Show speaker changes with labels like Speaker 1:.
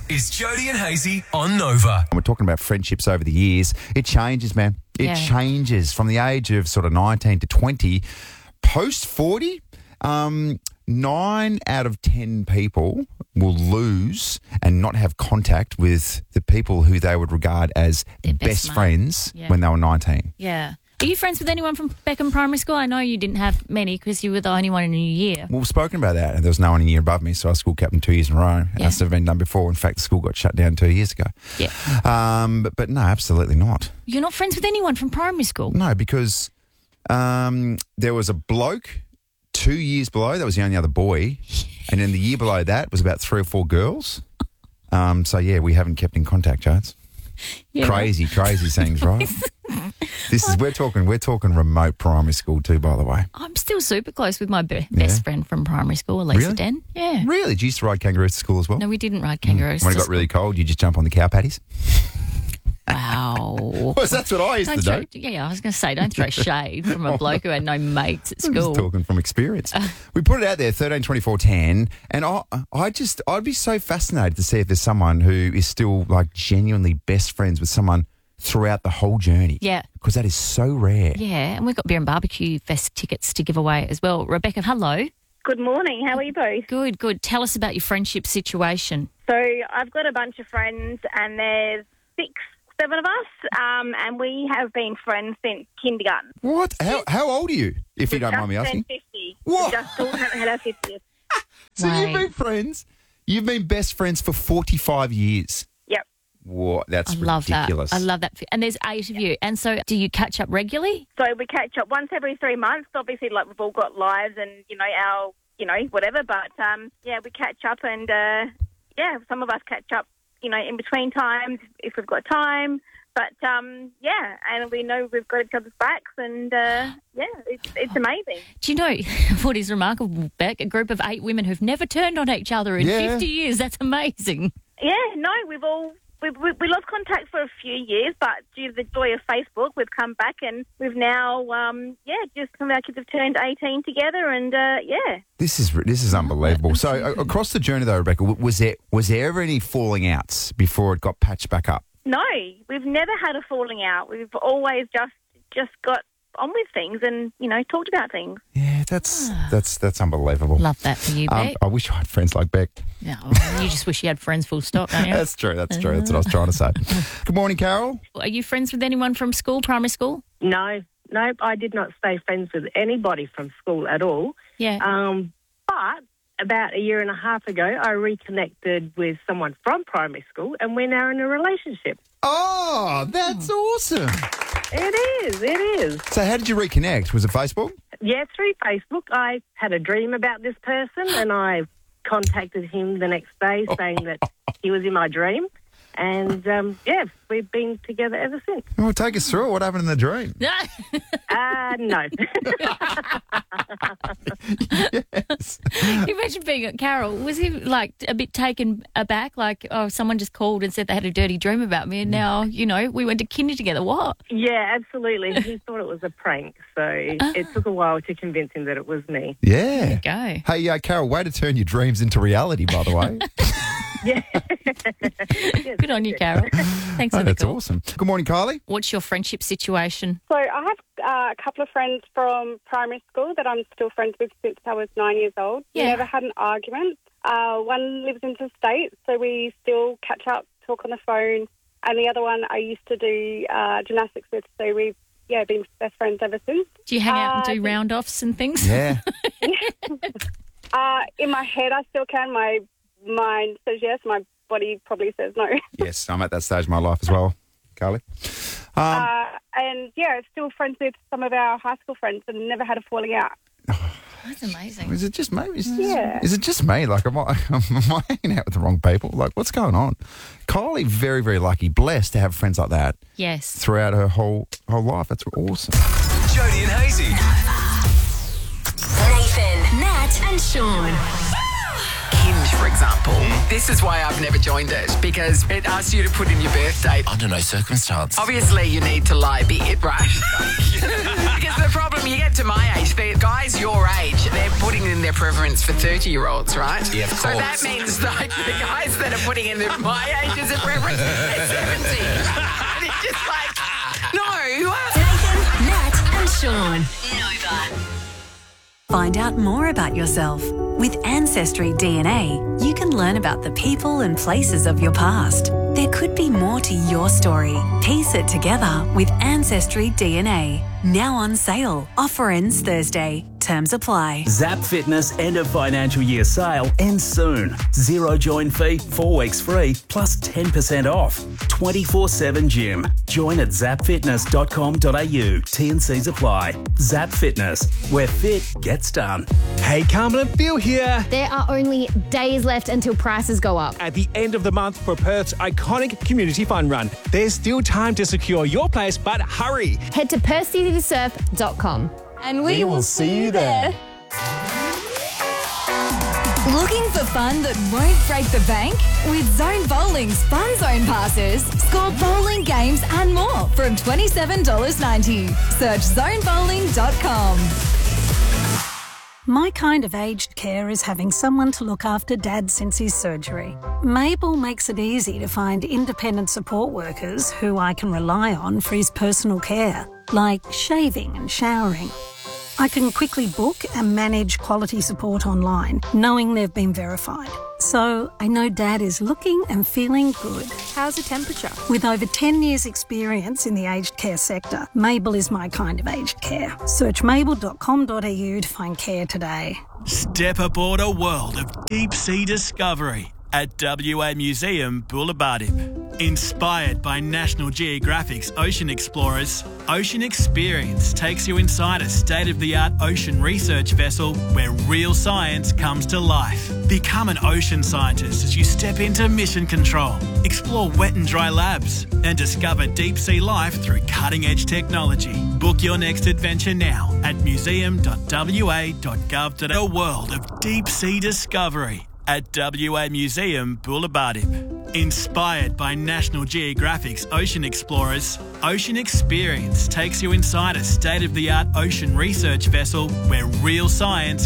Speaker 1: is Jody and Hazy on Nova.
Speaker 2: We're talking about friendships over the years. It changes, man. It changes from the age of sort of 19 to 20. Post 40, 9 out of 10 people will lose and not have contact with the people who they would regard as
Speaker 3: Their
Speaker 2: best
Speaker 3: best
Speaker 2: friends
Speaker 3: Yeah.
Speaker 2: when they were 19.
Speaker 3: Yeah. Are you friends with anyone from Beckham Primary School? I know you didn't have many because you were the only one in your year.
Speaker 2: Well, we've spoken about that, and there was no one in a year above me, so I was school captain 2 years in a row.
Speaker 3: Yeah.
Speaker 2: That's never been done before. In fact, the school got shut down 2 years ago.
Speaker 3: Yeah.
Speaker 2: But no, absolutely not.
Speaker 3: You're not friends with anyone from primary school?
Speaker 2: No, because there was a bloke 2 years below, that was the only other boy, and then the year below that was about 3 or 4 girls. So, yeah, we haven't kept in contact, Jones.
Speaker 3: Yeah.
Speaker 2: Crazy things, right? We're talking remote primary school too, by the way.
Speaker 3: I'm still super close with my best friend from primary school, Elisa
Speaker 2: Really?
Speaker 3: Den. Yeah.
Speaker 2: Really? Did you used to ride kangaroos to school as well?
Speaker 3: No, we didn't ride kangaroos.
Speaker 2: When it
Speaker 3: to
Speaker 2: got really cold, you just jump on the cow patties?
Speaker 3: Wow.
Speaker 2: Well, that's what I used to do.
Speaker 3: Yeah, I was going to say, don't throw shade from a bloke who had no mates at
Speaker 2: I'm
Speaker 3: school.
Speaker 2: just talking from experience. We put it out there, 13, 24, 10, and I'd be so fascinated to see if there's someone who is still like genuinely best friends with someone throughout the whole journey.
Speaker 3: Yeah.
Speaker 2: Because that is so rare.
Speaker 3: Yeah, and we've got Beer and Barbecue Fest tickets to give away as well. Rebecca, hello.
Speaker 4: Good morning. How are you both?
Speaker 3: Good. Tell us about your friendship situation.
Speaker 4: So I've got a bunch of friends, and there's 6, 7 of us, and we have been friends since kindergarten.
Speaker 2: What? How old are you, if you don't mind me asking?
Speaker 4: Just turned 50.
Speaker 2: What?
Speaker 4: We just still haven't had our 50th.
Speaker 2: So
Speaker 3: Right.
Speaker 2: you've been best friends for 45 years.
Speaker 4: Yep.
Speaker 2: What? That's
Speaker 3: I love
Speaker 2: ridiculous.
Speaker 3: that. I love that. And there's 8 of you. And so do you catch up regularly?
Speaker 4: So we catch up once every 3 months. Obviously, like, we've all got lives and, our, whatever. But, we catch up and, some of us catch up, in between times if we've got time. But, and we know we've got each other's backs and, it's amazing.
Speaker 3: Do you know what is remarkable, Beck? A group of 8 women who've never turned on each other in 50 years. That's amazing.
Speaker 4: Yeah, no, we lost contact for a few years, but due to the joy of Facebook, we've come back and we've now, just some of our kids have turned 18 together and,
Speaker 2: This is unbelievable. So across the journey though, Rebecca, was there ever any falling outs before it got patched back up?
Speaker 4: No, we've never had a falling out. We've always just got on with things and, talked about things.
Speaker 2: Yeah, that's unbelievable.
Speaker 3: Love that for you, Beck.
Speaker 2: I wish I had friends like Beck.
Speaker 3: Yeah, you just wish you had friends full stop, don't you?
Speaker 2: That's true. That's what I was trying to say. Good morning, Carol.
Speaker 3: Are you friends with anyone from school, primary school?
Speaker 5: No, I did not stay friends with anybody from school at all.
Speaker 3: Yeah.
Speaker 5: But about a year and a half ago, I reconnected with someone from primary school and we're now in a relationship.
Speaker 2: Oh, that's awesome.
Speaker 5: It is.
Speaker 2: So how did you reconnect? Was it Facebook?
Speaker 5: Yeah, through Facebook. I had a dream about this person and I contacted him the next day saying that he was in my dream. And, we've been together ever since.
Speaker 2: Well, take us through it. What happened in the dream?
Speaker 5: No.
Speaker 2: Yes.
Speaker 3: Imagine being at Carol. Was he like a bit taken aback? Like, oh, someone just called and said they had a dirty dream about me and now, we went to kinder together. What?
Speaker 5: Yeah, absolutely. He thought it was a prank. So it took a while to convince him that it was me.
Speaker 2: Yeah.
Speaker 3: Go.
Speaker 2: Hey, Carol, way to turn your dreams into reality, by the way.
Speaker 5: Yeah.
Speaker 3: Good on you, Carol. Thanks for the
Speaker 2: That's
Speaker 3: call.
Speaker 2: awesome. Good morning, Kylie.
Speaker 3: What's your friendship situation?
Speaker 6: So I have a couple of friends from primary school that I'm still friends with since I was 9 years old.
Speaker 3: Yeah.
Speaker 6: We never had an argument. One lives in the States, so we still catch up, talk on the phone. And the other one I used to do gymnastics with, so we've been best friends ever since.
Speaker 3: Do you hang out and do round-offs and things?
Speaker 2: Yeah.
Speaker 6: In my head, I still can. My mind says yes. My body probably says no.
Speaker 2: Yes, I'm at that stage of my life as well, Carly.
Speaker 6: Still friends with some of our high school friends and never had a falling out.
Speaker 3: That's amazing.
Speaker 2: Is it just me?
Speaker 6: Yeah.
Speaker 2: Is it just me? Like, am I hanging out with the wrong people? Like, what's going on? Kylie, very, very lucky, blessed to have friends like that
Speaker 3: Yes.
Speaker 2: throughout her whole life. That's awesome.
Speaker 1: Jody and Hazy.
Speaker 7: Nathan, Nat, and Sean. Kinge, for example. This is why I've never joined it, because it asks you to put in your birth date.
Speaker 1: Under no circumstance.
Speaker 7: Obviously, you need to lie a bit, right? Because the problem, you get to my age, the guys your age, they're putting in their preference for 30-year-olds, right?
Speaker 1: Yeah, of
Speaker 7: So
Speaker 1: course.
Speaker 7: that means like the guys that are putting in my age as a preference, they're 70. And it's just like, no.
Speaker 8: Nathan, Nat, and Sean. Nova. Find out more about yourself. With Ancestry DNA, you can learn about the people and places of your past. There could be more to your story. Piece it together with Ancestry DNA. Now on sale. Offer ends Thursday. Terms apply.
Speaker 9: Zap Fitness end of financial year sale ends soon. Zero join fee, 4 weeks free, plus 10% off. 24/7 gym. Join at zapfitness.com.au. T&Cs apply. Zap Fitness, where fit gets done.
Speaker 10: Hey, Carmen and Phil here.
Speaker 11: There are only days left until prices go up.
Speaker 10: At the end of the month for Perth's iconic community fun run. There's still time to secure your place, but hurry.
Speaker 11: Head to perthcitysurf.com.
Speaker 8: And we will see you there. Looking for fun that won't break the bank? With Zone Bowling's Fun Zone passes, score bowling games and more from $27.90. Search zonebowling.com.
Speaker 12: My kind of aged care is having someone to look after Dad since his surgery. Mabel makes it easy to find independent support workers who I can rely on for his personal care, like shaving and showering. I can quickly book and manage quality support online, knowing they've been verified. So I know Dad is looking and feeling good.
Speaker 11: How's the temperature?
Speaker 12: With over 10 years' experience in the aged care sector, Mabel is my kind of aged care. Search mabel.com.au to find care today.
Speaker 13: Step aboard a world of deep sea discovery at WA Museum Bulabarib. Inspired by National Geographic's Ocean Explorers, Ocean Experience takes you inside a state-of-the-art ocean research vessel where real science comes to life. Become an ocean scientist as you step into mission control, explore wet and dry labs, and discover deep-sea life through cutting-edge technology. Book your next adventure now at museum.wa.gov.au. A world of deep-sea discovery at WA Museum Bulabarib. Inspired by National Geographic's Ocean Explorers, Ocean Experience takes you inside a state-of-the-art ocean research vessel where real science